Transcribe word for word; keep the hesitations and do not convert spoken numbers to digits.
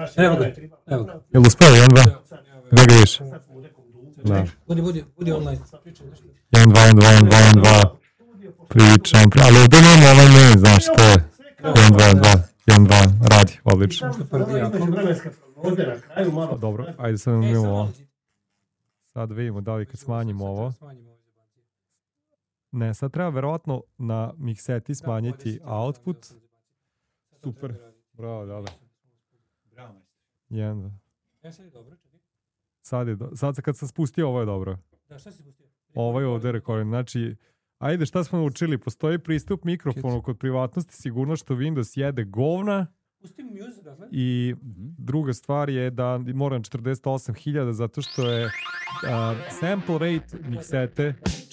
Evo ga, evo ga. Jel uspeo, jedan, dva? Gde ga viš? Da. Budi, budi, budi online. jedan, dva, jedan, dva, jedan, dva, jedan, dva. Pričam, pri... ali ovdje nema ovaj mail, znaš, to je jedan, dva, jedan, dva, jedan, dva, radi, odlično. Dobro, ajde sad imamo ovo. Sad vidimo da li kad smanjimo ovo. Ne, sad treba verovatno na mikseti smanjiti output. Super, bravo, dobro. jedan, dva. Sad je, do... sad kad sam spustio ovo je dobro. Ovo je ovdje recording, znači ajde, šta smo naučili? Postoji pristup mikrofonu kod privatnosti, sigurno što Windows jede govna. I druga stvar je da moram četrdeset osam hiljada zato što je uh, sample rate miksete